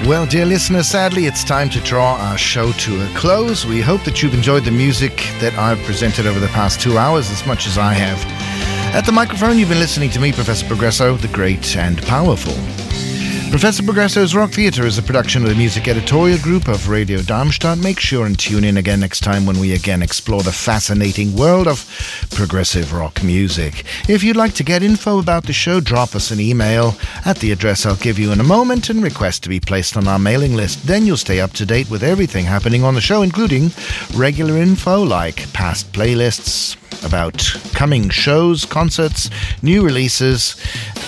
Well, dear listeners, sadly it's time to draw our show to a close. We hope that you've enjoyed the music that I've presented over the past 2 hours as much as I have. At the microphone, you've been listening to me, Professor Progresso, the great and powerful. Professor Progresso's Rock Theatre is a production of the music editorial group of Radio Darmstadt. Make sure and tune in again next time when we again explore the fascinating world of progressive rock music. If you'd like to get info about the show, drop us an email at the address I'll give you in a moment and request to be placed on our mailing list. Then you'll stay up to date with everything happening on the show, including regular info like past playlists, about coming shows, concerts, new releases,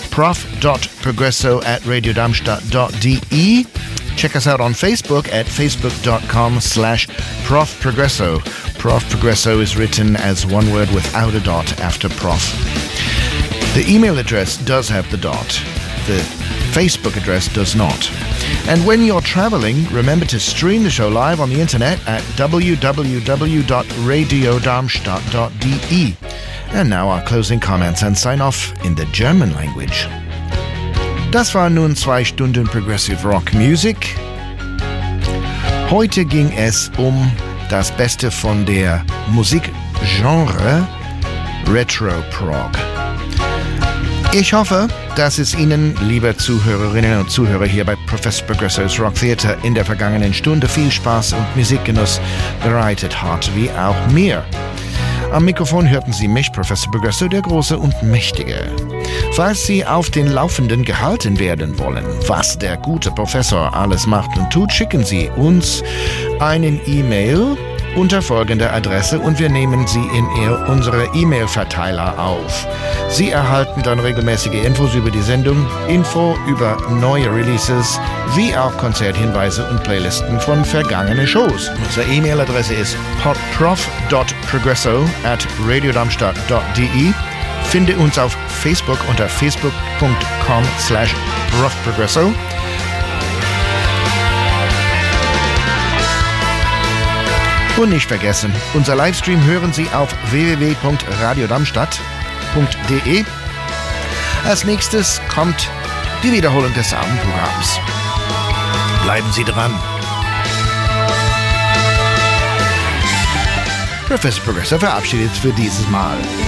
prof.progresso@radiodarmstadt.de. Check us out on Facebook at facebook.com/profprogresso. Prof Progresso is written as one word without a dot after prof. The email address does have the dot. The Facebook address does not. And when you're traveling, remember to stream the show live on the internet at www.radiodarmstadt.de. And now our closing comments and sign off in the German language. Das war nun 2 Stunden Progressive Rock Music. Heute ging es um das Beste von der Musikgenre Retro Prog. Ich hoffe, dass es Ihnen, liebe Zuhörerinnen und Zuhörer hier bei Professor Progresso's Rock Theatre, in der vergangenen Stunde viel Spaß und Musikgenuss bereitet hat, wie auch mir. Am Mikrofon hörten Sie mich, Professor Progresso, der Große und Mächtige. Falls Sie auf den Laufenden gehalten werden wollen, was der gute Professor alles macht und tut, schicken Sie uns einen E-Mail unter folgender Adresse und wir nehmen Sie in unsere E-Mail-Verteiler auf. Sie erhalten dann regelmäßige Infos über die Sendung, Info über neue Releases, wie auch Konzerthinweise und Playlisten von vergangenen Shows. Unsere E-Mail-Adresse ist prof.progresso@radiodarmstadt.de. Finde uns auf Facebook unter facebook.com/profprogresso. Und nicht vergessen, unser Livestream hören Sie auf www.radiodarmstadt.de. Als nächstes kommt die Wiederholung des Abendprogramms. Bleiben Sie dran. Professor Progresso verabschiedet für dieses Mal.